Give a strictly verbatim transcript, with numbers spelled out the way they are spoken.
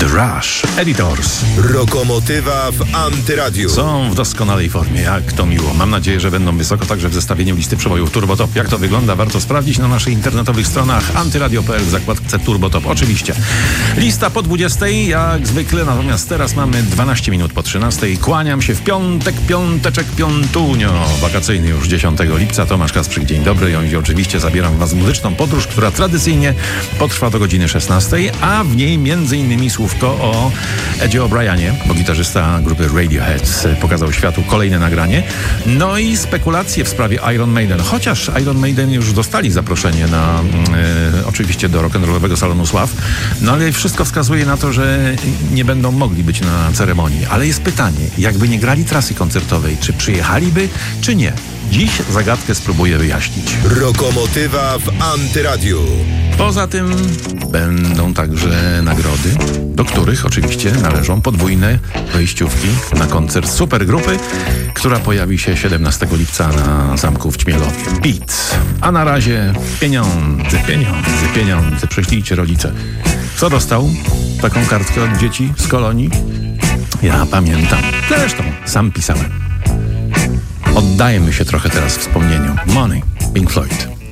The Rush, Editors. Lokomotywa w Antyradiu. Są w doskonałej formie, jak to miło. Mam nadzieję, że będą wysoko także w zestawieniu listy przebojów Turbo Top. Jak to wygląda, warto sprawdzić na naszych internetowych stronach antyradio kropka p l w zakładce Turbo Top. Oczywiście. Lista po dwudziestej, jak zwykle, natomiast teraz mamy dwanaście minut po trzynastej. Kłaniam się w piątek, piąteczek, piątunio. Wakacyjny już dziesiątego lipca. Tomasz Kasprzyk, dzień dobry. I oczywiście zabieram was w muzyczną podróż, która tradycyjnie potrwa do godziny szesnastej, a w niej między innymi słówko o Edzie O'Brienie, bo gitarzysta grupy Radiohead pokazał światu kolejne nagranie. No i spekulacje w sprawie Iron Maiden, chociaż Iron Maiden już dostali zaproszenie na e, oczywiście do rock'n'rollowego Salonu Sław, no ale wszystko wskazuje na to, że nie będą mogli być na ceremonii. Ale jest pytanie, jakby nie grali trasy koncertowej, czy przyjechaliby, czy nie? Dziś zagadkę spróbuję wyjaśnić. Lokomotywa w Antyradiu. Poza tym będą także nagrody, do których oczywiście należą podwójne wejściówki na koncert supergrupy, która pojawi się siedemnastego lipca na zamku w Ćmielowie. Beat. A na razie pieniądze, pieniądze, pieniądze. Prześlijcie rodzice. Kto dostał taką kartkę od dzieci z kolonii? Ja pamiętam. Zresztą sam pisałem. Oddajemy się trochę teraz wspomnieniu. Money, Pink Floyd.